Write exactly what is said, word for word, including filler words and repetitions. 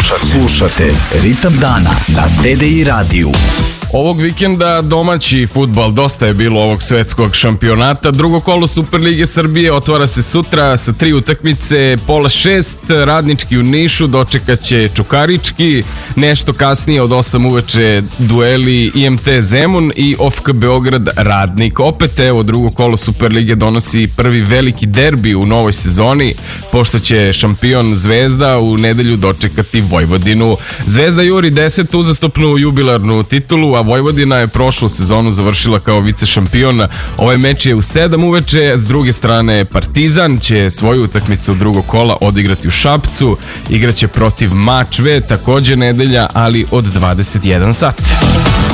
Slušate, slušate Ritam dana na D D I radiju. Ovog vikenda domaći fudbal, dosta je bilo ovog svetskog šampionata. Drugo kolo Superlige Srbije otvara se sutra sa tri utakmice, pola šest, Radnički u Nišu dočekaće Čukarički, nešto kasnije od osam uveče dueli I M T Zemun i O F K Beograd Radnik. Opet evo drugo kolo Superlige donosi prvi veliki derbi u novoj sezoni, pošto će šampion Zvezda u nedelju dočekati Vojvodinu. Zvezda juri desetu uzastopnu jubilarnu titulu, a Vojvodina je prošlu sezonu završila kao vice šampion. Ovaj meč je u sedam uveče, s druge strane Partizan će svoju utakmicu drugog kola odigrati u Šapcu, igraće protiv Mačve, takođe nedelja, ali od dvadeset jedan sat.